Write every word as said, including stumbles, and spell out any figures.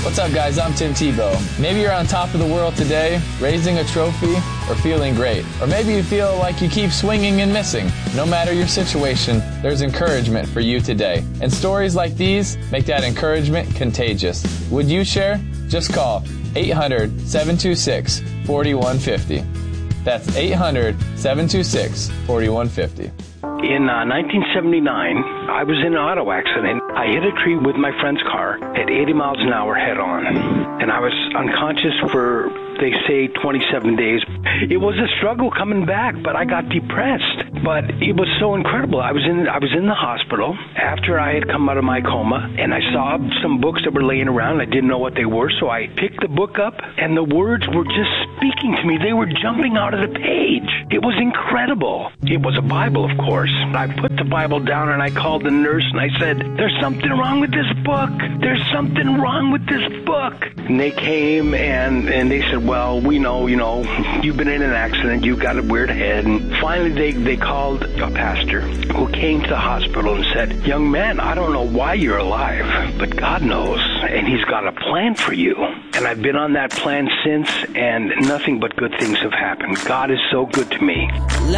What's up, guys? I'm Tim Tebow. Maybe you're on top of the world today, raising a trophy, or feeling great. Or maybe you feel like you keep swinging and missing. No matter your situation, there's encouragement for you today. And stories like these make that encouragement contagious. Would you share? Just call eight hundred, seven two six, four one five zero. That's eight hundred, seven two six, four one five zero. In uh, nineteen seventy-nine, I was in an auto accident. I hit a tree with my friend's car at eighty miles an hour head on. And I was unconscious for, they say, twenty-seven days. It was a struggle coming back, but I got depressed. But it was so incredible. I was in I was in the hospital after I had come out of my coma, and I saw some books that were laying around. I didn't know what they were, so I picked the book up, and the words were just speaking to me. They were jumping out of the page. It was incredible. It was a Bible, of course. I put the Bible down, and I called the nurse, and I said, "There's something wrong with this book. There's something wrong with this book." And they came, and, and they said, "Well, we know, you know, you've been in an accident. You've got a weird head." And finally, they, they called a pastor who came to the hospital and said, "Young man, I don't know why you're alive, but God knows, and He's got a plan for you." And I've been on that plan since, and nothing but good things have happened. God is so good to me.